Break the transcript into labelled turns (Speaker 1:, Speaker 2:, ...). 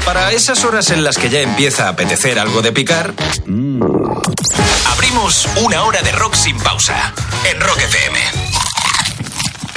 Speaker 1: Para esas horas en las que ya empieza a apetecer algo de picar, abrimos una hora de rock sin pausa en Rock FM.